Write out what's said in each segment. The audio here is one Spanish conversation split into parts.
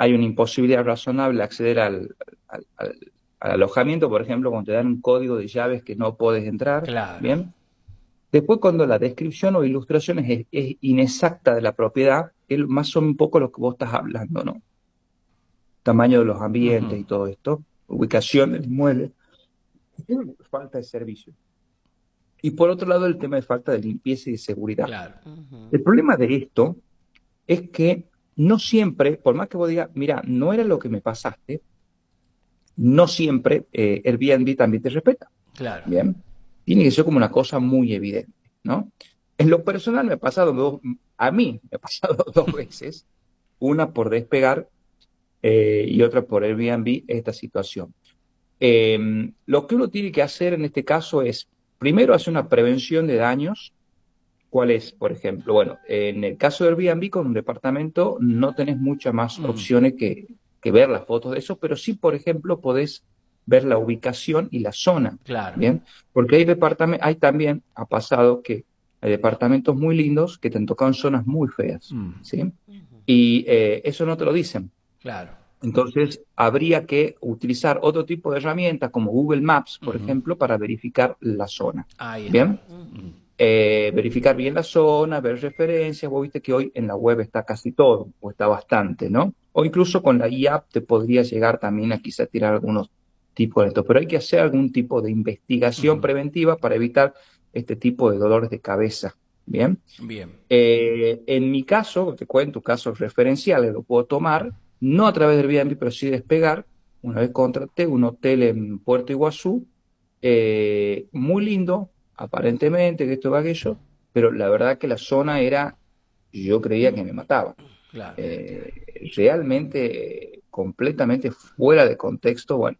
hay una imposibilidad razonable de acceder al alojamiento, por ejemplo, cuando te dan un código de llaves que no puedes entrar, Claro. ¿bien? Después, cuando la descripción o ilustración es inexacta de la propiedad, es más o menos un poco lo que vos estás hablando, ¿no? Tamaño de los Ujú. ambientes y todo esto, ubicación del inmueble, falta de servicio. Y por otro lado, el tema de falta de limpieza y de seguridad. Claro. El problema de esto es que no siempre, por más que vos digas, mira, no era lo que me pasaste, no siempre Airbnb también te respeta. Claro. Bien, tiene que ser como una cosa muy evidente, ¿no? En lo personal me ha pasado a mí me ha pasado dos veces, una por Despegar y otra por Airbnb, esta situación. Lo que uno tiene que hacer en este caso es, primero, hacer una prevención de daños. ¿Cuál es, por ejemplo? Bueno, en el caso de Airbnb, con un departamento no tenés muchas más Mm. opciones que ver las fotos de eso, pero sí, por ejemplo, podés ver la ubicación y la zona, Claro. ¿bien? Porque hay departamentos, hay también, ha pasado que hay departamentos muy lindos que te han tocado en zonas muy feas, Mm. ¿sí? Y eso no te lo dicen. Claro. Entonces, habría que utilizar otro tipo de herramientas como Google Maps, por Ujú. ejemplo, para verificar la zona, Ahí está. ¿bien? Mm. Verificar bien la zona, ver referencias. Vos viste que hoy en la web está casi todo, o está bastante, ¿no? O incluso con la IA te podría llegar también a quizá tirar algunos tipos de esto, pero hay que hacer algún tipo de investigación Ujú. preventiva para evitar este tipo de dolores de cabeza, ¿bien? Bien. En mi caso, te cuento casos referenciales, lo puedo tomar, no a través del Airbnb, pero sí Despegar. Una vez contraté un hotel en Puerto Iguazú, muy lindo, aparentemente, que esto va aquello, pero la verdad que la zona era, yo creía que me mataba. Claro. Realmente, completamente fuera de contexto. Bueno,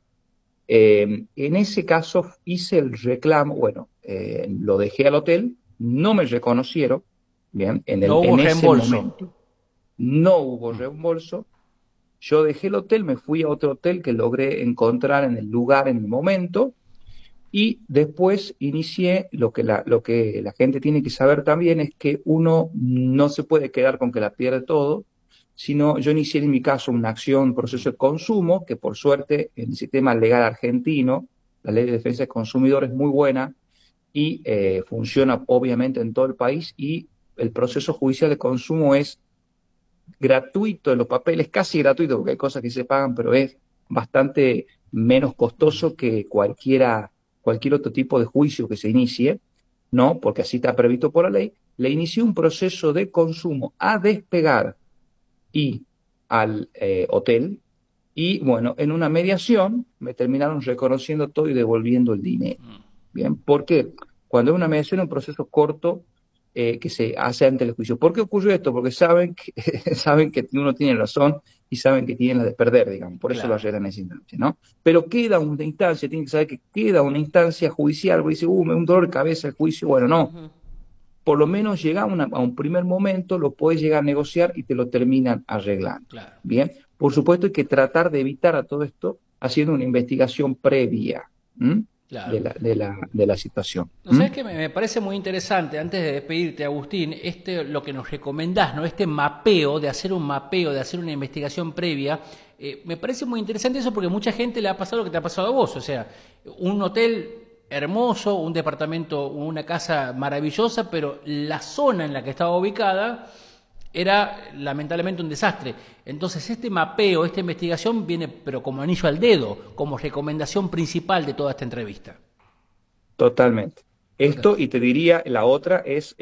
en ese caso hice el reclamo, bueno, lo dejé al hotel, no me reconocieron, bien, No hubo en ese reembolso. momento no hubo Mm. reembolso. Yo dejé el hotel, me fui a otro hotel que logré encontrar en el lugar, en el momento, y después inicié lo que la gente tiene que saber también es que uno no se puede quedar con que la pierde todo, sino yo inicié en mi caso una acción, un proceso de consumo, que por suerte en el sistema legal argentino, la ley de defensa del consumidor es muy buena y funciona obviamente en todo el país, y el proceso judicial de consumo es gratuito en los papeles, casi gratuito, porque hay cosas que se pagan, pero es bastante menos costoso que cualquier otro tipo de juicio que se inicie, ¿no? Porque así está previsto por la ley. Le inició un proceso de consumo a Despegar y al hotel, y bueno, en una mediación me terminaron reconociendo todo y devolviendo el dinero. Bien, ¿por qué? Cuando es una mediación es un proceso corto que se hace ante el juicio. ¿Por qué ocurrió esto? Porque saben que, saben que uno tiene razón y saben que tienen la de perder, digamos. Por eso lo Claro. arreglan en esa instancia, ¿no? Pero queda una instancia, tienen que saber que queda una instancia judicial, porque dice, me da un dolor de cabeza el juicio. Bueno, no. Por lo menos llega a un primer momento, lo puedes llegar a negociar y te lo terminan arreglando. Claro. Bien, por supuesto hay que tratar de evitar a todo esto haciendo una investigación previa. ¿M? Claro. De la situación. ¿No ¿M? sabes qué? Me parece muy interesante, antes de despedirte, Agustín, lo que nos recomendás, ¿no? Este mapeo, de hacer un mapeo, de hacer una investigación previa. Me parece muy interesante eso porque mucha gente le ha pasado lo que te ha pasado a vos. O sea, un hotel hermoso, un departamento, una casa maravillosa, pero la zona en la que estaba ubicada era lamentablemente un desastre. Entonces, este mapeo, esta investigación viene, pero como anillo al dedo, como recomendación principal de toda esta entrevista. Totalmente. Total. Esto, y te diría, la otra es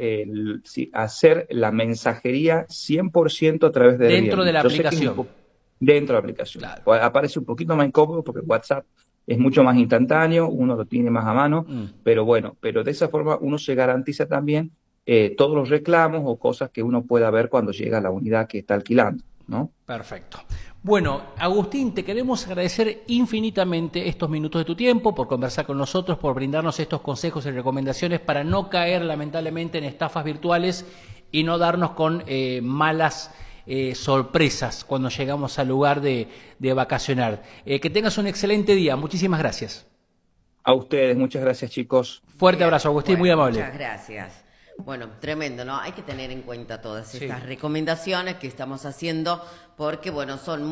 hacer la mensajería 100% a través de Dentro de Airbnb. la Yo sé que es un aplicación. poco dentro de la aplicación. Claro. Aparece un poquito más incómodo porque WhatsApp es mucho más instantáneo, uno lo tiene más a mano, Mm. pero bueno, pero de esa forma uno se garantiza también todos los reclamos o cosas que uno pueda ver cuando llega a la unidad que está alquilando, ¿no? Perfecto. Bueno, Agustín, te queremos agradecer infinitamente estos minutos de tu tiempo, por conversar con nosotros, por brindarnos estos consejos y recomendaciones para no caer lamentablemente en estafas virtuales y no darnos con malas sorpresas cuando llegamos al lugar de vacacionar. Que tengas un excelente día. Muchísimas gracias. A ustedes, muchas gracias, chicos. Fuerte Bien, abrazo, Agustín, muy bueno, amable. muchas gracias. Bueno, tremendo, ¿no? Hay que tener en cuenta todas Sí. estas recomendaciones que estamos haciendo porque, bueno, son